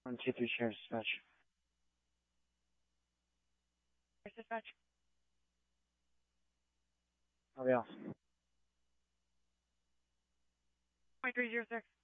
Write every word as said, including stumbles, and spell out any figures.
One, two, three, shares dispatch. Shares dispatch. Nobody else. Point three zero six.